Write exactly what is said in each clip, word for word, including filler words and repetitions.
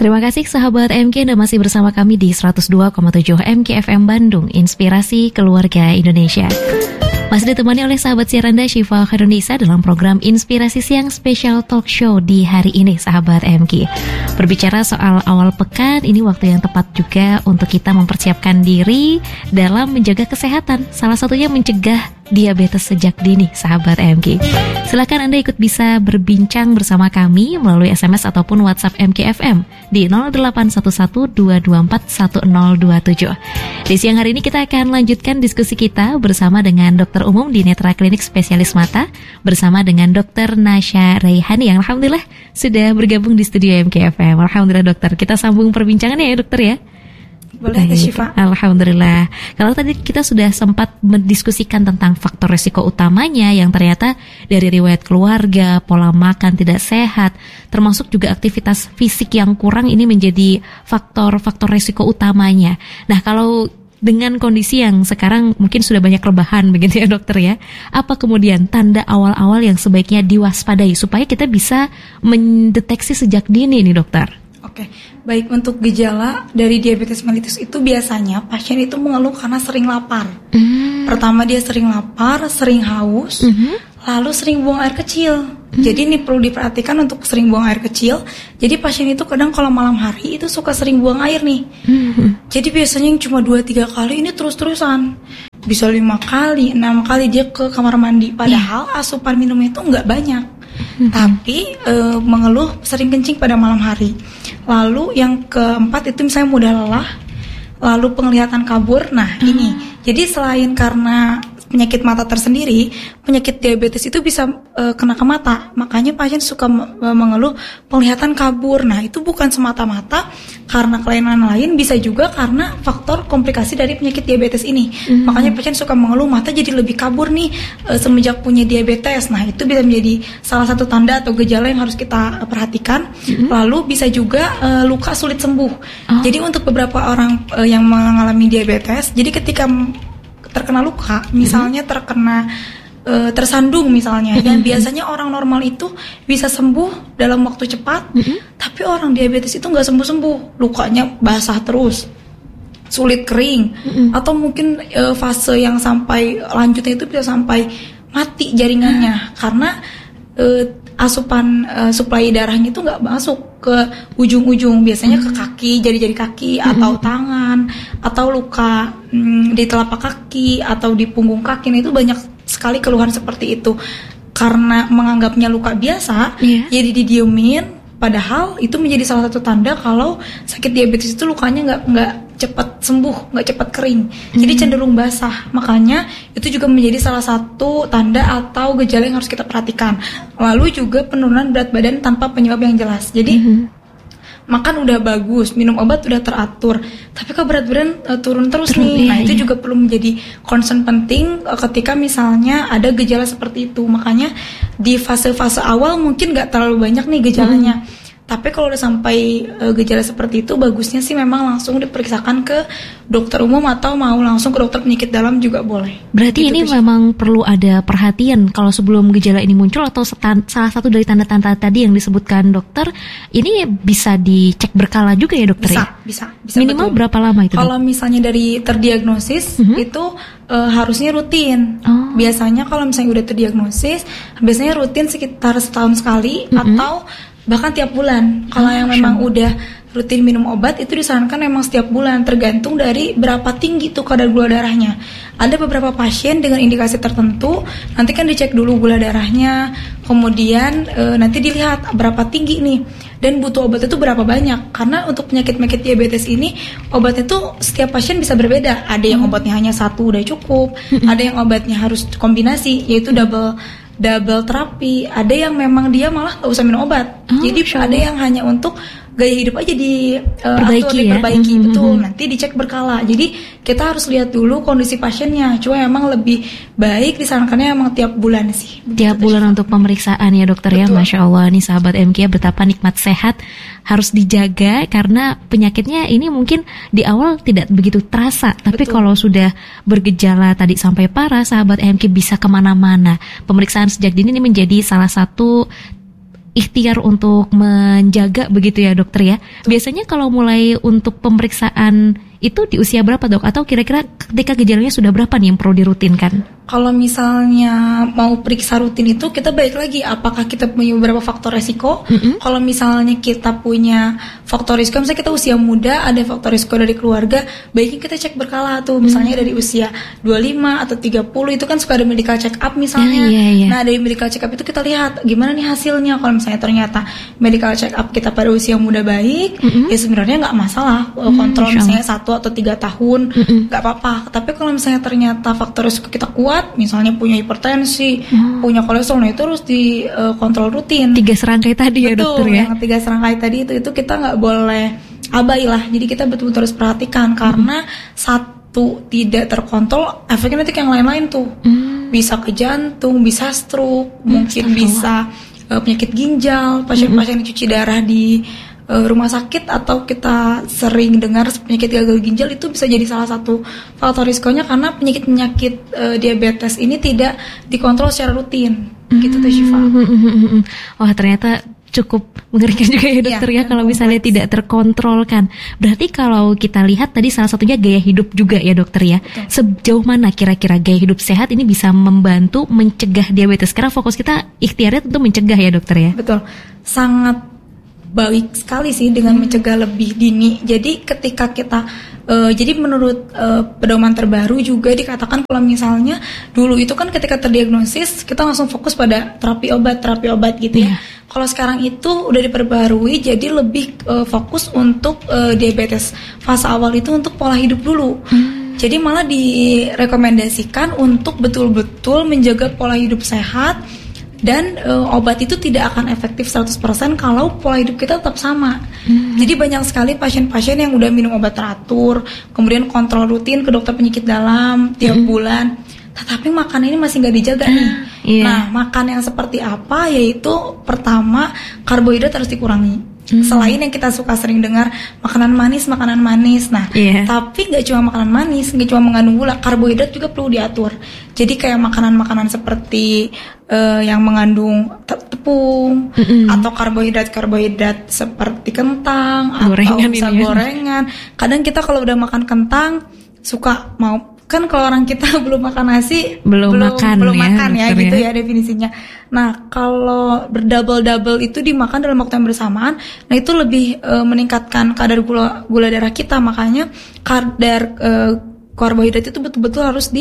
Terima kasih sahabat M K, Anda masih bersama kami di seratus dua koma tujuh M K F M Bandung, Inspirasi Keluarga Indonesia. Masih ditemani oleh sahabat siar Anda Syifa Khairunisa dalam program Inspirasi Siang Special Talk Show di hari ini, sahabat M K. Berbicara soal awal pekan, ini waktu yang tepat juga untuk kita mempersiapkan diri dalam menjaga kesehatan. Salah satunya mencegah diabetes sejak dini, sahabat M K. Silakan Anda ikut bisa berbincang bersama kami melalui S M S ataupun WhatsApp M K F M di nol delapan satu satu dua dua empat satu nol dua tujuh. Di siang hari ini kita akan lanjutkan diskusi kita bersama dengan dokter umum di Netra Klinik Spesialis Mata bersama dengan dokter Nasya Raihani yang alhamdulillah sudah bergabung di studio M K F M. Alhamdulillah dokter, kita sambung perbincangannya ya dokter ya. Boleh ya Syifa. Alhamdulillah. Kalau tadi kita sudah sempat mendiskusikan tentang faktor resiko utamanya yang ternyata dari riwayat keluarga, pola makan tidak sehat, termasuk juga aktivitas fisik yang kurang, ini menjadi faktor-faktor resiko utamanya. Nah, kalau dengan kondisi yang sekarang mungkin sudah banyak rebahan begitu ya dokter ya, apa kemudian tanda awal-awal yang sebaiknya diwaspadai supaya kita bisa mendeteksi sejak dini nih dokter? Oke, baik, untuk gejala dari diabetes mellitus itu biasanya pasien itu mengeluh karena sering lapar. Mm. Pertama dia sering lapar, sering haus, mm-hmm. lalu sering buang air kecil. Mm. Jadi ini perlu diperhatikan untuk sering buang air kecil. Jadi pasien itu kadang kalau malam hari itu suka sering buang air nih. Mm. Jadi biasanya yang cuma dua tiga kali ini terus-terusan. Bisa lima kali, enam kali dia ke kamar mandi. Padahal yeah. asupan minumnya itu nggak banyak. Mm-hmm. Tapi e, mengeluh sering kencing pada malam hari. Lalu yang keempat itu misalnya mudah lelah, lalu penglihatan kabur. Nah hmm. ini, jadi selain karena penyakit mata tersendiri, penyakit diabetes itu bisa e, kena ke mata. Makanya pasien suka e, mengeluh penglihatan kabur. Nah itu bukan semata-mata karena kelainan lain, bisa juga karena faktor komplikasi dari penyakit diabetes ini. Hmm. Makanya pasien suka mengeluh mata jadi lebih kabur nih e, semenjak punya diabetes. Nah itu bisa menjadi salah satu tanda atau gejala yang harus kita perhatikan. Hmm. Lalu bisa juga e, luka sulit sembuh. Oh. Jadi untuk beberapa orang e, yang mengalami diabetes, jadi ketika terkena luka, misalnya terkena e, tersandung misalnya, dan biasanya orang normal itu bisa sembuh dalam waktu cepat, mm-hmm. tapi orang diabetes itu nggak sembuh-sembuh, lukanya basah terus, sulit kering, mm-hmm. atau mungkin e, fase yang sampai lanjutnya itu bisa sampai mati jaringannya, mm-hmm. karena e, asupan uh, suplai darahnya itu nggak masuk ke ujung-ujung, biasanya hmm. ke kaki, jari-jari kaki, hmm. atau tangan, atau luka hmm, di telapak kaki atau di punggung kaki. Nah, itu banyak sekali keluhan seperti itu karena menganggapnya luka biasa, yeah. jadi didiemin. Padahal itu menjadi salah satu tanda kalau sakit diabetes itu lukanya nggak nggak cepat sembuh, nggak cepat kering, mm-hmm. jadi cenderung basah. Makanya itu juga menjadi salah satu tanda atau gejala yang harus kita perhatikan. Lalu juga penurunan berat badan tanpa penyebab yang jelas. Jadi mm-hmm. makan udah bagus, minum obat udah teratur, tapi kok berat badan uh, turun terus Turun, nih. Iya, nah itu iya. juga perlu menjadi concern penting uh, ketika misalnya ada gejala seperti itu. Makanya di fase-fase awal mungkin nggak terlalu banyak nih gejalanya. Hmm. Tapi kalau udah sampai uh, gejala seperti itu, bagusnya sih memang langsung diperiksakan ke dokter umum atau mau langsung ke dokter penyakit dalam juga boleh. Berarti gitu ini tuh, memang perlu ada perhatian kalau sebelum gejala ini muncul, atau setan, salah satu dari tanda-tanda tadi yang disebutkan dokter, ini bisa dicek berkala juga ya dokter? Bisa, ya? bisa, bisa. Minimal betul. Berapa lama itu? Kalau misalnya dari terdiagnosis mm-hmm. itu uh, harusnya rutin. Oh. Biasanya kalau misalnya udah terdiagnosis, biasanya rutin sekitar setahun sekali mm-hmm. atau bahkan tiap bulan. Kalau oh, yang memang syam. udah rutin minum obat, itu disarankan memang setiap bulan, tergantung dari berapa tinggi tuh kadar gula darahnya. Ada beberapa pasien dengan indikasi tertentu, nanti kan dicek dulu gula darahnya, kemudian e, nanti dilihat berapa tinggi nih, dan butuh obat itu berapa banyak. Karena untuk penyakit-penyakit diabetes ini, obatnya tuh setiap pasien bisa berbeda. Ada yang obatnya hanya satu udah cukup, ada yang obatnya harus kombinasi, yaitu double double terapi, ada yang memang dia malah nggak usah minum obat. Oh, jadi sure. ada yang hanya untuk gaya hidup aja di uh, perbaiki, atur, ya? diperbaiki, mm-hmm. betul. Nanti dicek berkala. Jadi kita harus lihat dulu kondisi pasiennya. Cuma emang lebih baik disarankannya emang tiap bulan sih. Tiap betul, bulan untuk pemeriksaan ya dokter. Betul. Ya, Masya Allah nih sahabat M K, betapa nikmat sehat harus dijaga karena penyakitnya ini mungkin di awal tidak begitu terasa, tapi betul. Kalau sudah bergejala tadi sampai parah, sahabat M K bisa kemana-mana. Pemeriksaan sejak dini ini menjadi salah satu ikhtiar untuk menjaga begitu ya dokter ya. Biasanya kalau mulai untuk pemeriksaan itu di usia berapa dok? Atau kira-kira ketika gejalanya sudah berapa nih yang perlu dirutinkan? Kalau misalnya mau periksa rutin itu kita balik lagi apakah kita punya beberapa faktor resiko. Mm-hmm. Kalau misalnya kita punya faktor risiko, misalnya kita usia muda ada faktor risiko dari keluarga, baiknya kita cek berkala tuh. Misalnya mm-hmm. dari usia dua puluh lima atau tiga puluh itu kan suka ada medical check up misalnya. Yeah, yeah, yeah. Nah dari medical check up itu kita lihat gimana nih hasilnya. Kalau misalnya ternyata medical check up kita pada usia muda baik, mm-hmm. ya sebenarnya nggak masalah kontrol mm-hmm. misalnya satu atau tiga tahun nggak mm-hmm. apa-apa. Tapi kalau misalnya ternyata faktor risiko kita kuat, misalnya punya hipertensi, hmm. punya kolesterol, nah itu harus dikontrol uh, rutin. Tiga serangkai tadi ya dokter ya. Yang tiga serangkai tadi itu itu kita nggak boleh abai lah. Jadi kita betul-betul harus perhatikan karena hmm. satu tidak terkontrol, efeknya nanti ke yang lain-lain tuh. Hmm. Bisa ke jantung, bisa stroke, hmm, mungkin bisa uh, penyakit ginjal, pasien-pasien yang cuci darah di rumah sakit, atau kita sering dengar penyakit gagal ginjal itu bisa jadi salah satu faktor risikonya karena penyakit-penyakit uh, diabetes ini tidak dikontrol secara rutin. Mm-hmm. Gitu tuh Syifa. Wah ternyata cukup mengerikan juga ya dokter ya, ya kalau misalnya kompleks. Tidak terkontrolkan. Berarti kalau kita lihat tadi salah satunya gaya hidup juga ya dokter ya. Betul. Sejauh mana kira-kira gaya hidup sehat ini bisa membantu mencegah diabetes? Karena fokus kita ikhtiarnya tentu mencegah ya dokter ya. Betul. Sangat baik sekali sih dengan hmm. mencegah lebih dini. Jadi ketika kita uh, jadi menurut uh, pedoman terbaru juga dikatakan kalau misalnya dulu itu kan ketika terdiagnosis kita langsung fokus pada terapi obat terapi obat gitu ya. Yeah. Kalau sekarang itu udah diperbarui jadi lebih uh, fokus untuk uh, diabetes fase awal itu untuk pola hidup dulu. Hmm. Jadi malah direkomendasikan untuk betul-betul menjaga pola hidup sehat. Dan uh, obat itu tidak akan efektif seratus persen kalau pola hidup kita tetap sama. Hmm. Jadi banyak sekali pasien-pasien yang udah minum obat teratur, kemudian kontrol rutin ke dokter penyakit dalam tiap hmm. bulan, tetapi makan ini masih nggak dijaga nih. Yeah. Nah, makan yang seperti apa? Yaitu pertama karbohidrat harus dikurangi. Hmm. Selain yang kita suka sering dengar makanan manis, makanan manis. Nah, yeah. tapi nggak cuma makanan manis, nggak cuma mengandung gula, karbohidrat juga perlu diatur. Jadi kayak makanan-makanan seperti uh, yang mengandung tepung mm-hmm. atau karbohidrat-karbohidrat seperti kentang gorengan atau misal gorengan. Kadang kita kalau udah makan kentang suka mau kan kalau orang kita belum makan nasi belum, belum makan belum ya, makan ya gitu ya. ya definisinya. Nah kalau berdouble-double itu dimakan dalam waktu yang bersamaan, nah itu lebih e, meningkatkan kadar gula gula darah kita. Makanya kadar e, karbohidrat itu betul-betul harus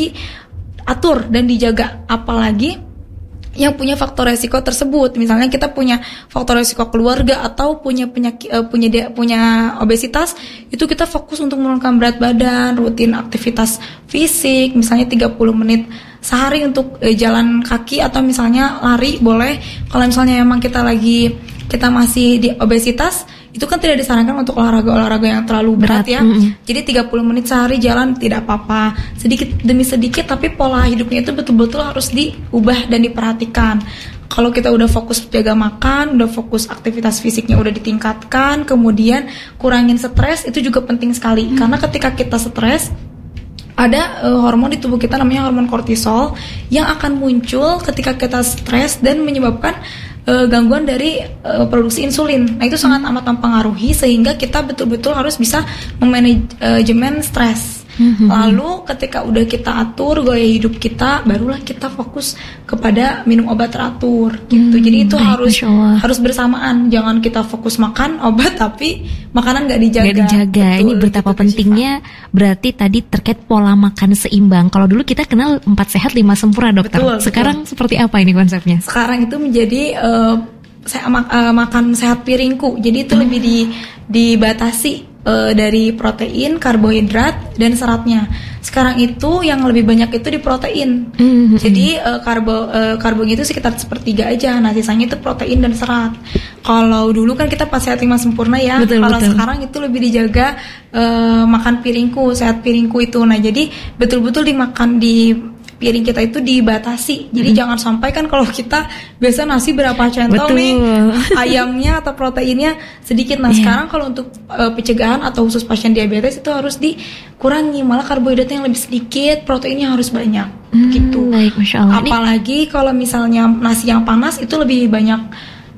diatur dan dijaga, apalagi yang punya faktor resiko tersebut. Misalnya kita punya faktor resiko keluarga atau punya penyakit uh, punya dia, punya obesitas, itu kita fokus untuk menurunkan berat badan, rutin aktivitas fisik, misalnya tiga puluh menit sehari untuk uh, jalan kaki atau misalnya lari boleh. Kalau misalnya emang kita lagi kita masih di obesitas, itu kan tidak disarankan untuk olahraga-olahraga yang terlalu berat, berat ya. Mm-hmm. Jadi tiga puluh menit sehari jalan tidak apa-apa. Sedikit demi sedikit, tapi pola hidupnya itu betul-betul harus diubah dan diperhatikan. Kalau kita udah fokus jaga makan, udah fokus aktivitas fisiknya udah ditingkatkan, kemudian kurangin stres, itu juga penting sekali. Mm-hmm. Karena ketika kita stres, ada uh, hormon di tubuh kita namanya hormon kortisol yang akan muncul ketika kita stres dan menyebabkan Uh, gangguan dari uh, produksi insulin. Nah itu sangat amat mempengaruhi sehingga kita betul-betul harus bisa memanajemen stres. Mm-hmm. Lalu ketika udah kita atur gaya hidup kita, barulah kita fokus kepada minum obat teratur gitu. Mm, Jadi itu baik, harus harus bersamaan. Jangan kita fokus makan obat tapi makanan nggak dijaga. Nggak dijaga. Betul, ini betapa gitu, pentingnya. Syifa. Berarti tadi terkait pola makan seimbang. Kalau dulu kita kenal empat sehat lima sempurna dokter. Betul, Sekarang betul. Seperti apa ini konsepnya? Sekarang itu menjadi uh, saya, uh, makan sehat piringku. Jadi itu hmm. lebih di, dibatasi. Uh, dari protein, karbohidrat, dan seratnya. Sekarang itu yang lebih banyak itu di protein. Mm-hmm. Jadi uh, karbo uh, karbonya itu sekitar sepertiga aja. Nah sisanya itu protein dan serat. Kalau dulu kan kita pas sehat lima sempurna ya. Kalau sekarang itu lebih dijaga uh, makan piringku, sehat piringku itu. Nah jadi betul-betul dimakan di piring kita itu dibatasi. Jadi hmm. jangan sampai kan kalau kita biasa nasi berapa centong nih, ayamnya atau proteinnya sedikit. Nah yeah. sekarang kalau untuk uh, pencegahan atau khusus pasien diabetes itu harus dikurangi, malah karbohidratnya yang lebih sedikit, proteinnya harus banyak. Hmm, gitu. Baik, Masya Allah. Apalagi kalau misalnya nasi yang panas itu lebih banyak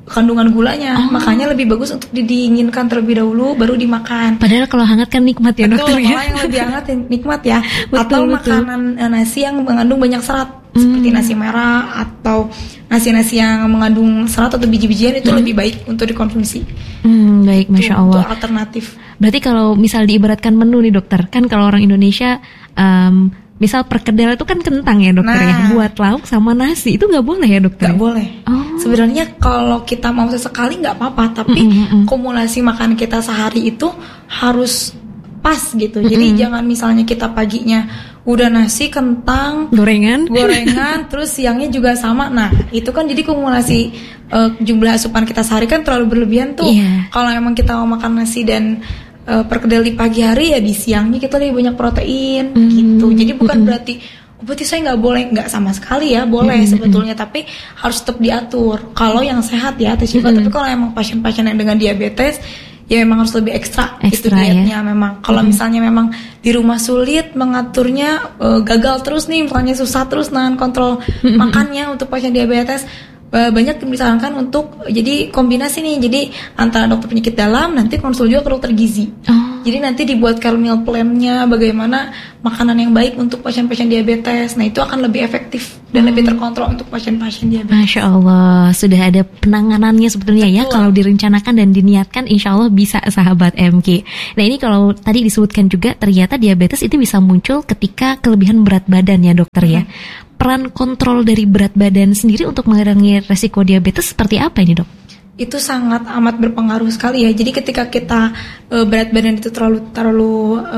kandungan gulanya, oh. makanya lebih bagus untuk didinginkan terlebih dahulu baru dimakan. Padahal kalau hangat kan nikmat ya, betul, dokter ya. Malah yang lebih hangat nikmat ya. Betul, atau betul. makanan nasi yang mengandung banyak serat hmm. seperti nasi merah atau nasi-nasi yang mengandung serat atau biji-bijian itu hmm. lebih baik untuk dikonsumsi. Hmm, baik, Masya Allah. Itu alternatif. Berarti kalau misal diibaratkan menu nih dokter, kan kalau orang Indonesia um, misal perkedel itu kan kentang ya dokter nah, ya, buat lauk sama nasi itu nggak boleh ya dokter? Nggak boleh. Oh. Sebenarnya kalau kita mau sesekali nggak apa-apa, tapi mm-hmm. kumulasi makan kita sehari itu harus pas gitu. Mm-hmm. Jadi jangan misalnya kita paginya udah nasi, kentang, gorengan, gorengan, terus siangnya juga sama. Nah itu kan jadi kumulasi uh, jumlah asupan kita sehari kan terlalu berlebihan tuh. Yeah. Kalau emang kita mau makan nasi dan Uh, perkedel di pagi hari ya di siangnya kita lebih banyak protein mm, gitu. Jadi bukan mm, berarti oh, berarti saya nggak boleh, nggak sama sekali ya boleh mm, sebetulnya, tapi harus tetap diatur. Kalau yang sehat ya Teh Syifa, mm, tapi kalau emang pasien-pasien yang dengan diabetes ya memang harus lebih ekstra, ekstra itu dietnya ya? Memang. Kalau mm. misalnya memang di rumah sulit mengaturnya, uh, gagal terus nih, misalnya susah terus nahan kontrol mm, makannya untuk pasien diabetes, banyak disarankan untuk jadi kombinasi nih, jadi antara dokter penyakit dalam nanti konsul juga ke dokter gizi. Oh. Jadi nanti dibuatkan meal plan-nya bagaimana makanan yang baik untuk pasien-pasien diabetes. Nah itu akan lebih efektif dan hmm. lebih terkontrol untuk pasien-pasien diabetes. Masya Allah, sudah ada penanganannya sebetulnya. Betul. Ya kalau direncanakan dan diniatkan insya Allah bisa sahabat M K. Nah ini kalau tadi disebutkan juga ternyata diabetes itu bisa muncul ketika kelebihan berat badan ya dokter hmm. ya. Peran kontrol dari berat badan sendiri untuk mengurangi resiko diabetes seperti apa ini dok? Itu sangat amat berpengaruh sekali ya. Jadi ketika kita e, berat badan itu terlalu terlalu e,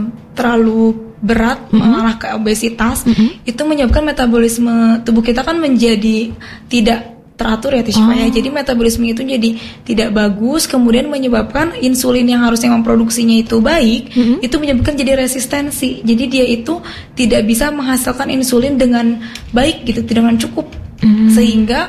terlalu berat mm-hmm. mengarah ke obesitas, mm-hmm. itu menyebabkan metabolisme tubuh kita kan menjadi tidak teratur ya Teh Syifa ya. Jadi metabolisme itu jadi tidak bagus, kemudian menyebabkan insulin yang harusnya memproduksinya itu baik, mm-hmm. itu menyebabkan jadi resistensi. Jadi dia itu tidak bisa menghasilkan insulin dengan baik gitu, dengan cukup, mm-hmm. sehingga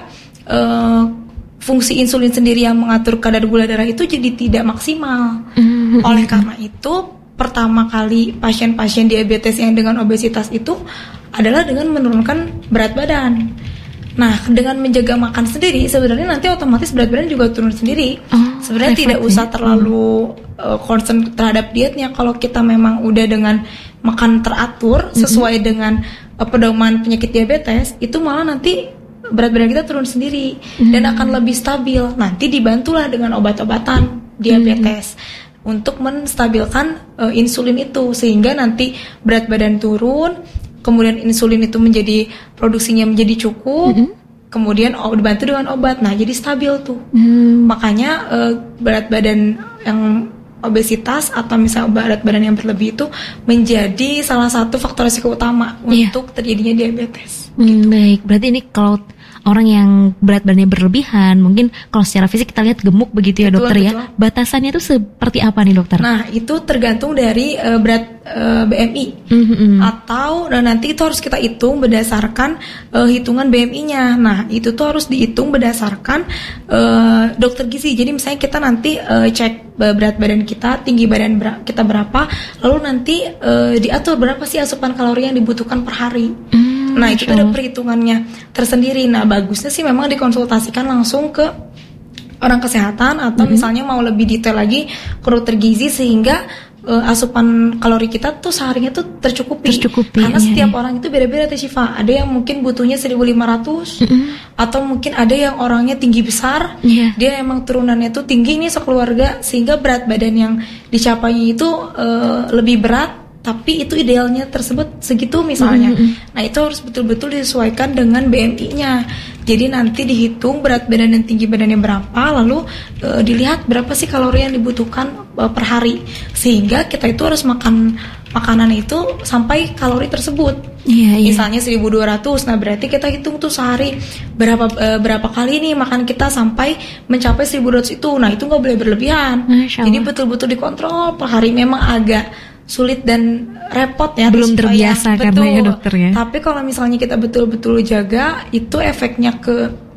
uh, fungsi insulin sendiri yang mengatur kadar gula darah itu jadi tidak maksimal. Mm-hmm. Oleh karena itu pertama kali pasien-pasien diabetes yang dengan obesitas itu adalah dengan menurunkan berat badan. Nah, dengan menjaga makan sendiri, sebenarnya nanti otomatis berat badan juga turun sendiri. Oh, sebenarnya tidak usah terlalu uh, concern terhadap dietnya. Kalau kita memang udah dengan makan teratur sesuai mm-hmm. dengan uh, pedoman penyakit diabetes, itu malah nanti berat badan kita turun sendiri mm-hmm. dan akan lebih stabil. Nanti dibantulah dengan obat-obatan diabetes mm-hmm. untuk menstabilkan uh, insulin itu sehingga nanti berat badan turun. Kemudian insulin itu menjadi produksinya menjadi cukup, mm-hmm. kemudian oh, dibantu dengan obat, nah jadi stabil tuh. Mm. Makanya uh, berat badan yang obesitas atau misalnya berat badan yang berlebih itu menjadi salah satu faktor risiko utama yeah. untuk terjadinya diabetes. Mm, gitu. Baik, berarti ini kalau orang yang berat badannya berlebihan, mungkin kalau secara fisik kita lihat gemuk begitu ya betul, dokter betul. ya. Batasannya itu seperti apa nih dokter? Nah itu tergantung dari uh, berat uh, B M I mm-hmm. atau dan nanti itu harus kita hitung berdasarkan uh, hitungan B M I-nya. Nah itu tuh harus dihitung berdasarkan uh, dokter gizi. Jadi misalnya kita nanti uh, cek berat badan kita, tinggi badan ber- kita berapa, lalu nanti uh, diatur berapa sih asupan kalori yang dibutuhkan per hari. Mm. Nah itu ada perhitungannya tersendiri. Nah bagusnya sih memang dikonsultasikan langsung ke orang kesehatan atau mm-hmm. misalnya mau lebih detail lagi ke dokter gizi sehingga uh, asupan kalori kita tuh seharinya tuh tercukupi. tercukupi Karena iya, setiap iya. orang itu beda-beda Teh Syifa. Ada yang mungkin butuhnya seribu lima ratus mm-hmm. atau mungkin ada yang orangnya tinggi besar, yeah. dia emang turunannya tuh tinggi nih sekeluarga sehingga berat badan yang dicapai itu uh, lebih berat. Tapi itu idealnya tersebut segitu misalnya. Mm-hmm. Nah itu harus betul-betul disesuaikan dengan B M I-nya. Jadi nanti dihitung berat badan dan tinggi badannya berapa, lalu e, dilihat berapa sih kalori yang dibutuhkan e, per hari. Sehingga kita itu harus makan makanan itu sampai kalori tersebut. Yeah, yeah. Misalnya seribu dua ratus, nah berarti kita hitung tuh sehari berapa e, berapa kali nih makan kita sampai mencapai seribu dua ratus itu. Nah itu nggak boleh berlebihan. Jadi betul-betul dikontrol per hari. Memang agak sulit dan repot ya, belum terbiasa karena ya dokter ya. Tapi kalau misalnya kita betul-betul jaga, itu efeknya ke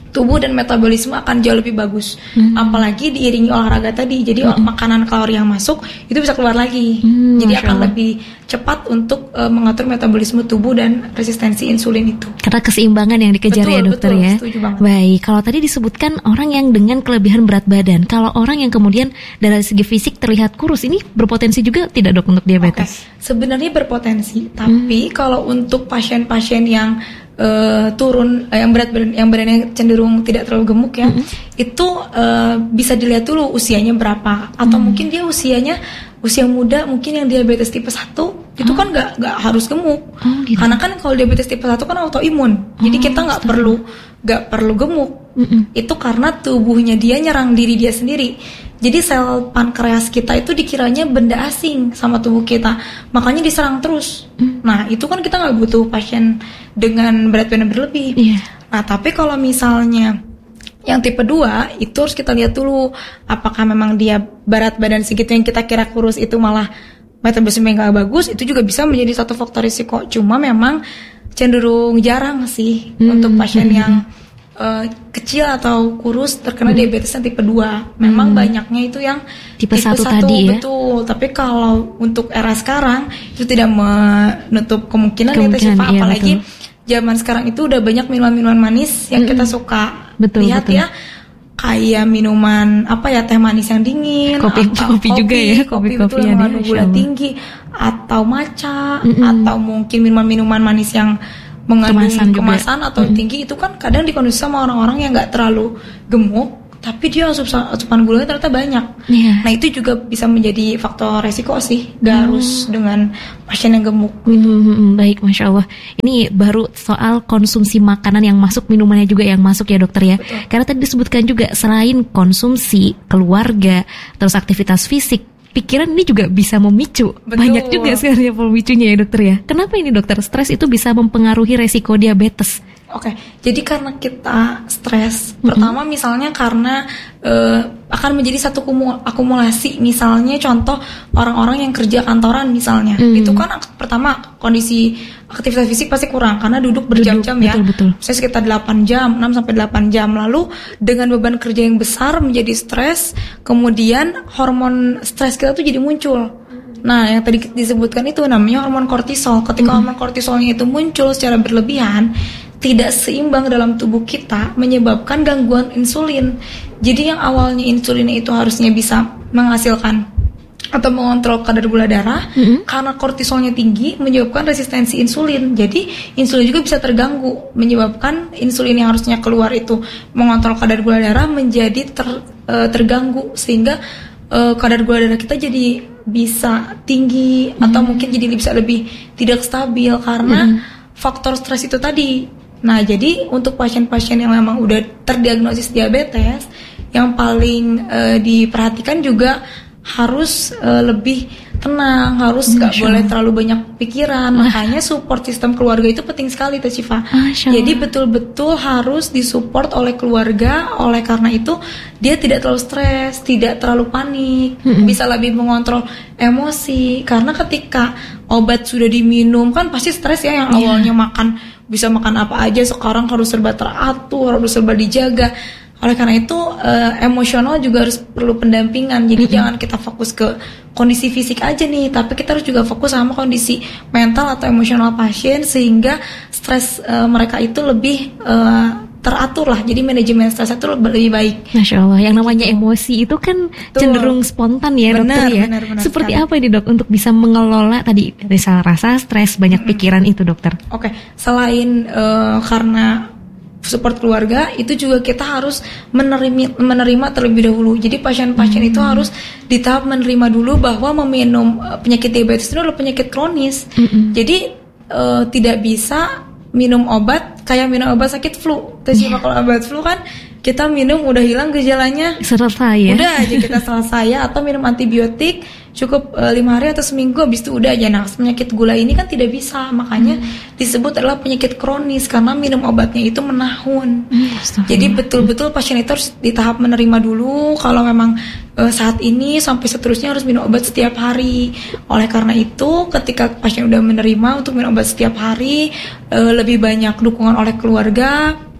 tubuh dan metabolisme akan jauh lebih bagus. Hmm. Apalagi diiringi olahraga tadi. Jadi hmm. makanan kalori yang masuk itu bisa keluar lagi. Hmm, Jadi akan lebih cepat untuk uh, mengatur metabolisme tubuh dan resistensi insulin itu. Karena keseimbangan yang dikejar, betul, ya dokter, betul, ya. Setuju banget. Baik, kalau tadi disebutkan orang yang dengan kelebihan berat badan, kalau orang yang kemudian dari segi fisik terlihat kurus, ini berpotensi juga tidak dok untuk diabetes? Okay. Sebenarnya berpotensi, tapi hmm. kalau untuk pasien-pasien yang Uh, turun uh, yang berat badan yang badannya cenderung tidak terlalu gemuk ya, mm-hmm. itu uh, bisa dilihat dulu usianya berapa, atau mm. mungkin dia usianya usia muda, mungkin yang diabetes tipe satu oh. itu kan nggak nggak harus gemuk, oh, gitu. Karena kan kalau diabetes tipe satu kan autoimun, oh, jadi kita nggak perlu nggak perlu gemuk, mm-hmm. itu karena tubuhnya dia nyerang diri dia sendiri. Jadi sel pankreas kita itu dikiranya benda asing sama tubuh kita, makanya diserang terus. Mm. Nah itu kan kita nggak butuh pasien dengan berat badan berlebih. Yeah. Nah tapi kalau misalnya yang tipe dua itu harus kita lihat dulu apakah memang dia berat badan segitu yang kita kira kurus itu malah metabolisme nggak bagus, itu juga bisa menjadi satu faktor risiko. Cuma memang cenderung jarang sih mm. untuk pasien mm. yang Uh, kecil atau kurus terkena hmm. diabetes yang tipe dua. Memang hmm. banyaknya itu yang tipe, tipe satu tadi ya. Betul. Tapi kalau untuk era sekarang itu tidak menutup kemungkinan, kemungkinan ya, iya, apalagi betul. Zaman sekarang itu udah banyak minuman-minuman manis yang hmm. kita suka betul, lihat betul. Ya. Kayak minuman apa ya, teh manis yang dingin, kopi, atau kopi, kopi juga ya, kopi, kopi betul yang mengandung gula tinggi, atau matcha, hmm. atau mungkin minuman-minuman manis yang mengandung kemasan, kemasan atau mm. tinggi, itu kan kadang dikonsumsi sama orang-orang yang nggak terlalu gemuk, tapi dia asupan, asupan gulanya ternyata banyak. Yeah. Nah itu juga bisa menjadi faktor resiko sih, nggak mm. harus dengan pasien yang gemuk. Gitu. Mm, baik, masya Allah. Ini baru soal konsumsi makanan yang masuk, minumannya juga yang masuk ya dokter ya. Betul. Karena tadi disebutkan juga selain konsumsi, keluarga, terus aktivitas fisik, pikiran ini juga bisa memicu. Betul. Banyak juga sebenarnya pemicunya ya dokter ya. Kenapa ini dokter? Stres itu bisa mempengaruhi resiko diabetes. Oke, jadi karena kita stres, mm-hmm. pertama misalnya karena uh, akan menjadi satu kumul- akumulasi. Misalnya contoh orang-orang yang kerja kantoran misalnya, mm-hmm. itu kan pertama kondisi aktivitas fisik pasti kurang karena duduk berjam-jam duduk, ya. Betul, betul. Saya sekitar delapan jam, enam sampai delapan jam. Lalu dengan beban kerja yang besar menjadi stres, kemudian hormon stres kita tuh jadi muncul. Nah, yang tadi disebutkan itu namanya hormon kortisol. Ketika mm-hmm. hormon kortisolnya itu muncul secara berlebihan, tidak seimbang dalam tubuh kita, menyebabkan gangguan insulin. Jadi yang awalnya insulinnya itu harusnya bisa menghasilkan atau mengontrol kadar gula darah, mm-hmm. karena kortisolnya tinggi menyebabkan resistensi insulin. Jadi insulin juga bisa terganggu, menyebabkan insulin yang harusnya keluar itu mengontrol kadar gula darah menjadi ter, uh, terganggu, sehingga uh, kadar gula darah kita jadi bisa tinggi, mm-hmm. atau mungkin jadi bisa lebih tidak stabil karena mm-hmm. faktor stres itu tadi. Nah, jadi untuk pasien-pasien yang memang udah terdiagnosis diabetes, yang paling uh, diperhatikan juga harus uh, lebih tenang, harus nggak hmm, boleh terlalu banyak pikiran. Wah. Makanya support sistem keluarga itu penting sekali, Teh Syifa. Jadi betul-betul harus disupport oleh keluarga. Oleh karena itu dia tidak terlalu stres, tidak terlalu panik, hmm. bisa lebih mengontrol emosi. Karena ketika obat sudah diminum kan pasti stres ya, yang awalnya yeah. makan bisa makan apa aja, sekarang harus serba teratur, harus serba dijaga. Oleh karena itu uh, emosional juga harus perlu pendampingan. Jadi mm-hmm. jangan kita fokus ke kondisi fisik aja nih, tapi kita harus juga fokus sama kondisi mental atau emosional pasien, sehingga stres uh, mereka itu lebih uh, teratur lah. Jadi manajemen stres itu lebih baik. Masya Allah, yang namanya emosi itu kan Tuh. cenderung spontan ya benar, dokter ya. Benar, benar Seperti sekali. Apa ini dok untuk bisa mengelola tadi misal rasa stres, banyak mm-hmm. pikiran itu dokter? Oke, okay. Selain uh, karena support keluarga, itu juga kita harus menerima, menerima terlebih dahulu. Jadi pasien-pasien hmm. itu harus di tahap menerima dulu bahwa meminum uh, penyakit diabetes itu adalah penyakit kronis. Hmm. Jadi uh, tidak bisa minum obat kayak minum obat sakit flu. Terus yeah. kalau obat flu kan kita minum udah hilang gejalanya, selesai ya. Udah aja kita selesai ya. Atau minum antibiotik cukup uh, lima hari atau seminggu, habis itu udah aja. Nah, penyakit gula ini kan tidak bisa, makanya hmm. disebut adalah penyakit kronis karena minum obatnya itu menahun. Hmm, Jadi betul-betul pasien itu harus di tahap menerima dulu kalau memang uh, saat ini sampai seterusnya harus minum obat setiap hari. Oleh karena itu, ketika pasien udah menerima untuk minum obat setiap hari, uh, lebih banyak dukungan oleh keluarga,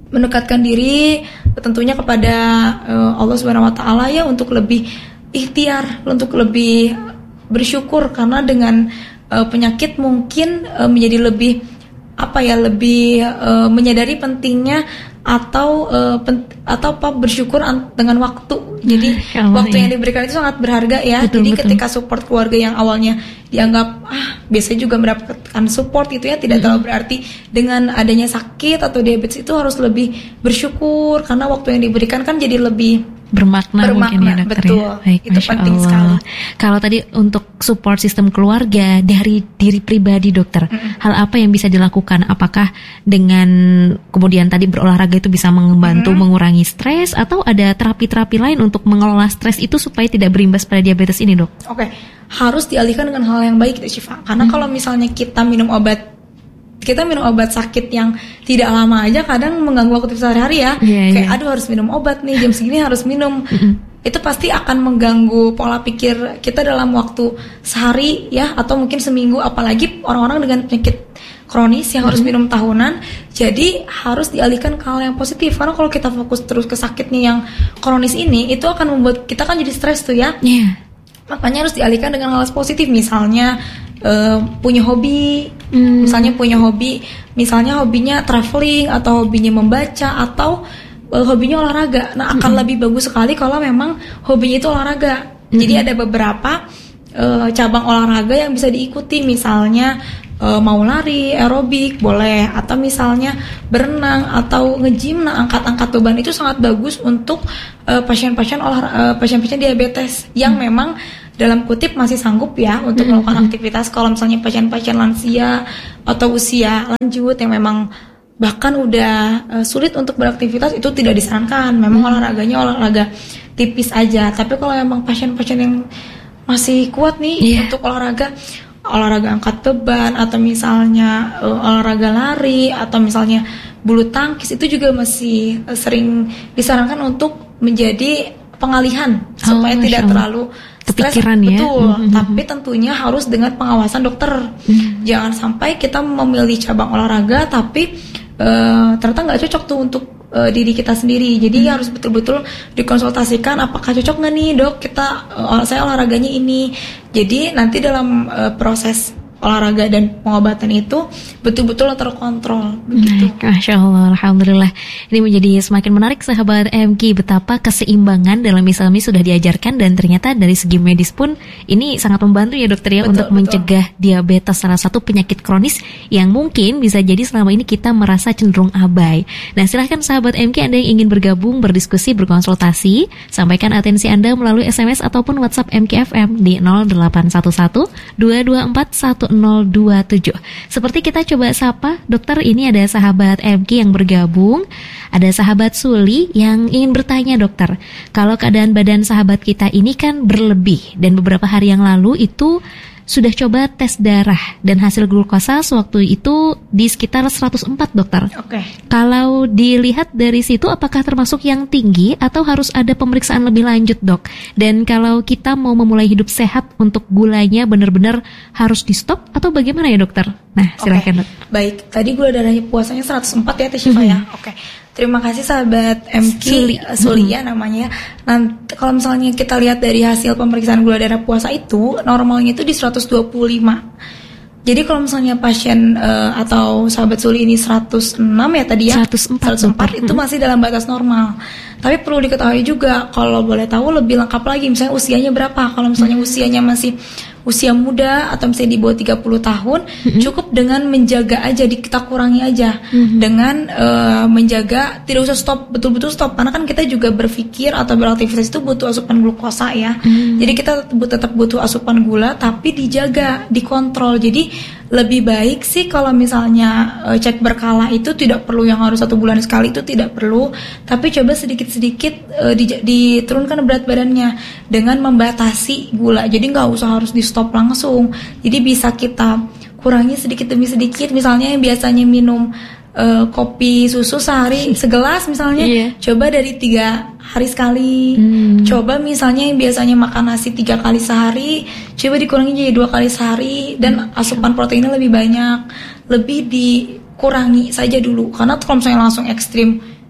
mendekatkan diri tentunya kepada uh, Allah Subhanahu wa taala ya, untuk lebih ikhtiar, untuk lebih bersyukur, karena dengan uh, penyakit mungkin uh, menjadi lebih apa ya, lebih uh, menyadari pentingnya atau uh, pen, atau apa bersyukur an- dengan waktu. Jadi nah, waktu iya. yang diberikan itu sangat berharga ya. Betul, Jadi betul. ketika support keluarga yang awalnya dianggap ah biasanya juga mendapatkan support itu ya, tidak mm-hmm. terlalu berarti, dengan adanya sakit atau diabetes itu harus lebih bersyukur, karena waktu yang diberikan kan jadi lebih bermakna, bermakna mungkin ya dokter. Betul, ya. Baik, itu penting Allah. sekali. Kalau tadi untuk support sistem keluarga dari diri pribadi dokter, mm-hmm. hal apa yang bisa dilakukan? Apakah dengan kemudian tadi berolahraga itu bisa membantu mm-hmm. mengurangi stres, atau ada terapi-terapi lain untuk mengelola stres itu supaya tidak berimbas pada diabetes ini, dok? Oke, okay. harus dialihkan dengan hal yang baik, Syifa. Karena mm-hmm. kalau misalnya kita minum obat kita minum obat sakit yang tidak lama aja kadang mengganggu aktivitas sehari-hari ya. Yeah, Kayak yeah. aduh harus minum obat nih, jam segini harus minum. Mm-hmm. Itu pasti akan mengganggu pola pikir kita dalam waktu sehari ya, atau mungkin seminggu, apalagi orang-orang dengan penyakit kronis yang mm-hmm. harus minum tahunan. Jadi harus dialihkan ke hal yang positif, karena kalau kita fokus terus ke sakitnya yang kronis ini, itu akan membuat kita kan jadi stres tuh ya. Yeah. Makanya harus dialihkan dengan hal positif, misalnya Uh, punya hobi, hmm. misalnya punya hobi, misalnya hobinya traveling atau hobinya membaca atau uh, hobinya olahraga. Nah akan hmm. lebih bagus sekali kalau memang hobinya itu olahraga. Hmm. Jadi ada beberapa uh, cabang olahraga yang bisa diikuti, misalnya uh, mau lari, aerobik boleh, atau misalnya berenang atau nge-gym. Nah angkat-angkat beban itu sangat bagus untuk uh, pasien-pasien olah, uh, pasien-pasien diabetes yang hmm. memang dalam kutip masih sanggup ya untuk mm-hmm. melakukan aktivitas. Kalau misalnya pasien-pasien lansia atau usia lanjut yang memang bahkan udah uh, sulit untuk beraktivitas, itu tidak disarankan. Memang mm-hmm. olahraganya olahraga tipis aja. Tapi kalau memang pasien-pasien yang masih kuat nih yeah. untuk olahraga, olahraga angkat beban, atau misalnya uh, olahraga lari, atau misalnya bulu tangkis, itu juga masih uh, sering disarankan untuk menjadi pengalihan oh, supaya tidak Allah. terlalu kepikiran ya. Betul, mm-hmm. tapi tentunya harus dengan pengawasan dokter. Mm-hmm. Jangan sampai kita memilih cabang olahraga tapi uh, ternyata nggak cocok tuh untuk uh, diri kita sendiri. Jadi mm-hmm. harus betul-betul dikonsultasikan, apakah cocok nggak nih dok kita uh, saya olahraganya ini. Jadi nanti dalam uh, proses olahraga dan pengobatan itu betul-betul terkontrol begitu. Baik, Masya Allah, Alhamdulillah. Ini menjadi semakin menarik sahabat M K, betapa keseimbangan dalam Islami sudah diajarkan, dan ternyata dari segi medis pun ini sangat membantu ya dokter ya, betul, untuk betul. mencegah diabetes, salah satu penyakit kronis yang mungkin bisa jadi selama ini kita merasa cenderung abai. Nah silahkan sahabat M K, Anda yang ingin bergabung, berdiskusi, berkonsultasi, sampaikan atensi Anda melalui S M S ataupun WhatsApp M K F M di nol delapan satu satu dua dua empat satu nol dua tujuh. Seperti kita coba sapa dokter, ini ada sahabat M K yang bergabung. Ada sahabat Suli yang ingin bertanya dokter, kalau keadaan badan sahabat kita ini kan berlebih, dan beberapa hari yang lalu itu sudah coba tes darah dan hasil glukosa sewaktu itu di sekitar seratus empat dokter. Oke. Okay. Kalau dilihat dari situ, apakah termasuk yang tinggi atau harus ada pemeriksaan lebih lanjut dok? Dan kalau kita mau memulai hidup sehat, untuk gulanya benar-benar harus di stop atau bagaimana ya dokter? Nah silakan. Okay. Baik, tadi gula darahnya puasanya seratus empat ya Teh Syifa mm-hmm. ya. Oke. Okay. Terima kasih sahabat M K Suli, Suli ya namanya. Nanti kalau misalnya kita lihat dari hasil pemeriksaan gula darah puasa itu, normalnya itu di seratus dua puluh lima. Jadi kalau misalnya pasien uh, atau sahabat Suli ini seratus enam ya tadi ya, seratus empat, seratus empat itu masih dalam batas normal. Tapi perlu diketahui juga, kalau boleh tahu lebih lengkap lagi, misalnya usianya berapa. Kalau misalnya usianya masih usia muda atau misalnya di bawah tiga puluh tahun, mm-hmm. cukup dengan menjaga aja, di, kita kurangi aja mm-hmm. dengan uh, menjaga, tidak usah stop, betul-betul stop, karena kan kita juga berpikir atau beraktivitas itu butuh asupan glukosa ya. Mm-hmm. Jadi kita tetap butuh asupan gula, tapi dijaga, dikontrol. Jadi lebih baik sih kalau misalnya uh, cek berkala itu tidak perlu yang harus satu bulan sekali, itu tidak perlu, tapi coba sedikit-sedikit uh, di, diturunkan berat badannya dengan membatasi gula. Jadi nggak usah harus di stop langsung. Jadi bisa kita kurangi sedikit demi sedikit. Misalnya yang biasanya minum uh, kopi susu sehari segelas misalnya, yeah. coba dari tiga hari sekali. Hmm. Coba misalnya yang biasanya makan nasi tiga kali sehari, coba dikurangi jadi dua kali sehari, dan asupan proteinnya lebih banyak. Lebih dikurangi saja dulu, karena kalau misalnya langsung ekstrim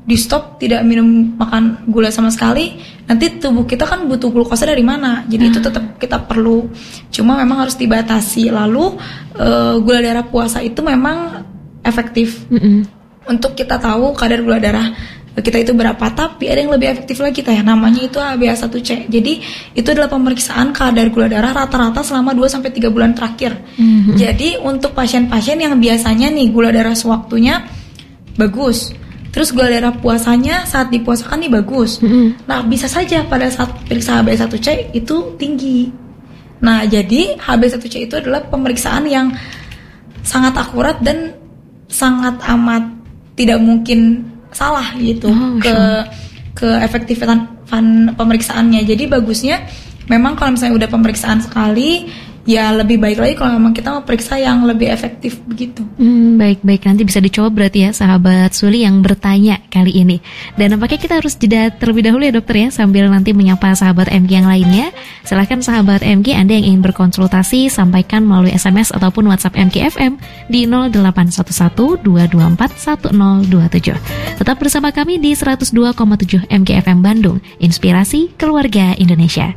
di stop tidak minum makan gula sama sekali, nanti tubuh kita kan butuh glukosa dari mana? Jadi hmm. itu tetap kita perlu, cuma memang harus dibatasi. Lalu uh, gula darah puasa itu memang efektif hmm. untuk kita tahu kadar gula darah kita itu berapa. Tapi ada yang lebih efektif lagi teh, namanya itu H b A satu C. Jadi itu adalah pemeriksaan kadar gula darah rata-rata selama dua sampai tiga bulan terakhir. hmm. Jadi untuk pasien-pasien yang biasanya nih gula darah sewaktunya bagus, terus gula darah puasanya saat dipuasakan nih bagus. Mm-hmm. Nah, bisa saja pada saat periksa H b A satu C itu tinggi. Nah, jadi H b A satu C itu adalah pemeriksaan yang sangat akurat dan sangat amat tidak mungkin salah gitu oh, ke sure. ke efektifan pemeriksaannya. Jadi bagusnya memang kalau misalnya udah pemeriksaan sekali, ya lebih baik lagi kalau memang kita mau periksa yang lebih efektif begitu. Hmm, baik-baik, nanti bisa dicoba berarti ya sahabat Suli yang bertanya kali ini. Dan nampaknya kita harus jeda terlebih dahulu ya dokter ya, sambil nanti menyapa sahabat M G yang lainnya. Silahkan sahabat M G, Anda yang ingin berkonsultasi, sampaikan melalui S M S ataupun WhatsApp M G F M di nol delapan satu satu dua dua empat satu nol dua tujuh. Tetap bersama kami di seratus dua koma tujuh M G F M Bandung, Inspirasi Keluarga Indonesia.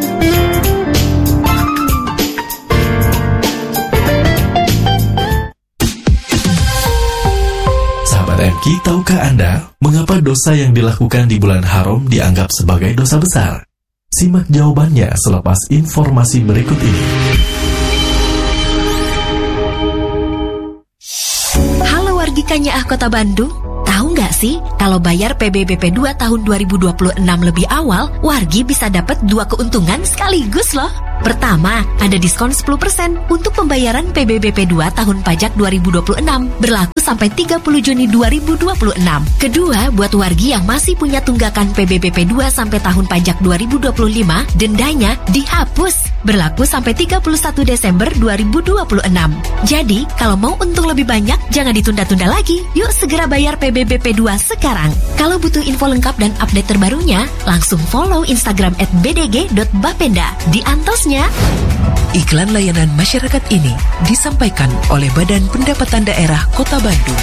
M K, tahukah Anda mengapa dosa yang dilakukan di bulan haram dianggap sebagai dosa besar? Simak jawabannya selepas informasi berikut ini. Halo wargi Kanyaah Kota Bandung, tahu nggak sih kalau bayar P B B P dua tahun dua ribu dua puluh enam lebih awal, wargi bisa dapat dua keuntungan sekaligus loh. Pertama, ada diskon sepuluh persen untuk pembayaran P B B P dua tahun pajak dua ribu dua puluh enam, berlaku sampai tiga puluh Juni dua ribu dua puluh enam. Kedua, buat wargi yang masih punya tunggakan P B B P dua sampai tahun pajak dua ribu dua puluh lima, dendanya dihapus, berlaku sampai tiga puluh satu Desember dua ribu dua puluh enam. Jadi, kalau mau untung lebih banyak, jangan ditunda-tunda lagi. Yuk segera bayar P B B P dua sekarang. Kalau butuh info lengkap dan update terbarunya, langsung follow Instagram at b d g dot bapenda. Di antosnya. Iklan layanan masyarakat ini disampaikan oleh Badan Pendapatan Daerah Kota Bandung.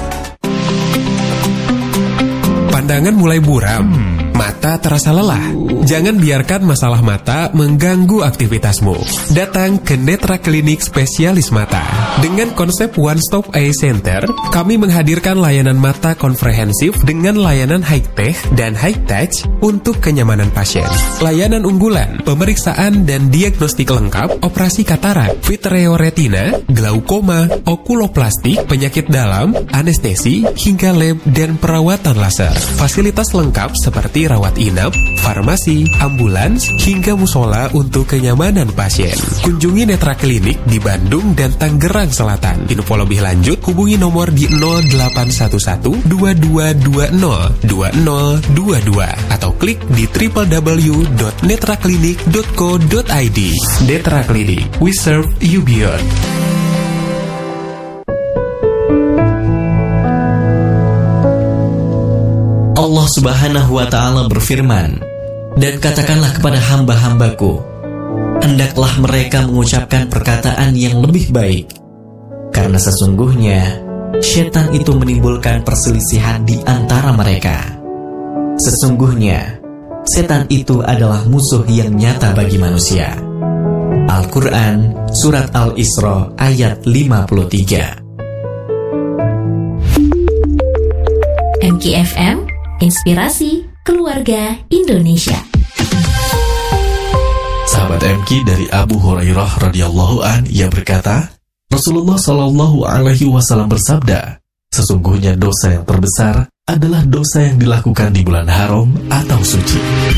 Pandangan mulai buram, mata terasa lelah. Jangan biarkan masalah mata mengganggu aktivitasmu. Datang ke Netra Klinik Spesialis Mata. Dengan konsep One Stop Eye Center, kami menghadirkan layanan mata komprehensif dengan layanan high-tech dan high-touch untuk kenyamanan pasien. Layanan unggulan, pemeriksaan dan diagnostik lengkap, operasi katarak, vitreoretina, glaukoma, okuloplastik, penyakit dalam, anestesi, hingga lab dan perawatan laser. Fasilitas lengkap seperti rawat inap, farmasi, ambulans, hingga musola untuk kenyamanan pasien. Kunjungi Netra Klinik di Bandung dan Tangerang Selatan. Info lebih lanjut hubungi nomor di nol delapan satu satu dua dua dua nol dua nol dua dua atau klik di w w w dot netra klinik dot co dot i d. Netra Klinik, we serve you beyond. Allah Subhanahu wa Ta'ala berfirman, "Dan katakanlah kepada hamba-hambaku, hendaklah mereka mengucapkan perkataan yang lebih baik, karena sesungguhnya syaitan itu menimbulkan perselisihan di antara mereka. Sesungguhnya setan itu adalah musuh yang nyata bagi manusia." Al-Quran, Surat Al-Isra, ayat lima puluh tiga. M K F M, Inspirasi Keluarga Indonesia. Sahabat M K, dari Abu Hurairah radhiyallahu an, ia berkata, Rasulullah shallallahu alaihi wasallam bersabda, sesungguhnya dosa yang terbesar adalah dosa yang dilakukan di bulan haram atau suci.